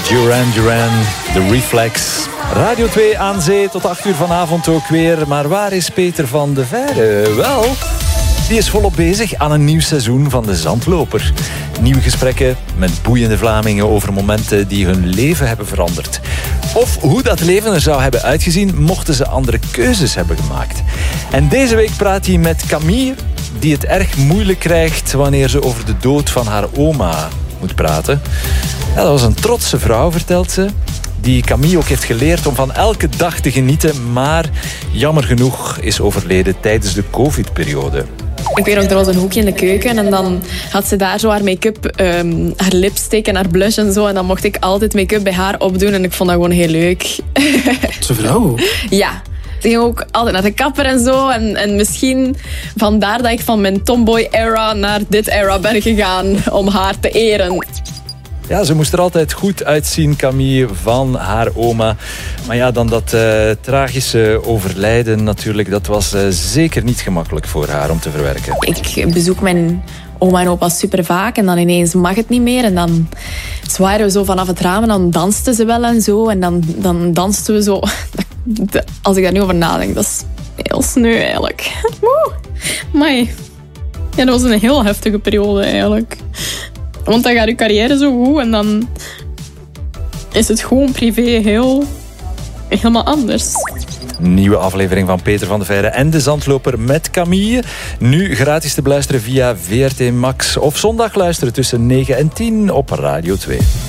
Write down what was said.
Duran Duran, The Reflex. Radio 2 aan zee, tot 8 uur vanavond ook weer. Maar waar is Peter van de Veire? Wel, die is volop bezig aan een nieuw seizoen van De Zandloper. Nieuwe gesprekken met boeiende Vlamingen over momenten die hun leven hebben veranderd. Of hoe dat leven er zou hebben uitgezien mochten ze andere keuzes hebben gemaakt. En deze week praat hij met Camille, die het erg moeilijk krijgt wanneer ze over de dood van haar oma moet praten. Ja, dat was een trotse vrouw, vertelt ze, die Camille ook heeft geleerd om van elke dag te genieten, maar jammer genoeg is overleden tijdens de COVID-periode. Ik weet nog, er was een hoekje in de keuken en dan had ze daar zo haar make-up, haar lipstick en haar blush en zo. En dan mocht ik altijd make-up bij haar opdoen en ik vond dat gewoon heel leuk. Zo'n vrouw? Ja. Ze ging ook altijd naar de kapper en zo. En misschien vandaar dat ik van mijn tomboy-era naar dit era ben gegaan om haar te eren. Ja, ze moest er altijd goed uitzien, Camille, van haar oma. Maar ja, dan dat tragische overlijden natuurlijk, dat was zeker niet gemakkelijk voor haar om te verwerken. Ik bezoek mijn oma en opa super vaak en dan ineens mag het niet meer. En dan zwaaien we zo vanaf het raam en dan dansten ze wel en zo. En dan dansten we zo. Als ik daar nu over nadenk, dat is heel sneu eigenlijk. Amai. Ja, dat was een heel heftige periode eigenlijk. Want dan gaat je carrière zo goed en dan is het gewoon privé helemaal anders. Een nieuwe aflevering van Peter van de Veire en De Zandloper met Camille. Nu gratis te beluisteren via VRT Max. Of zondag luisteren tussen 9 en 10 op Radio 2.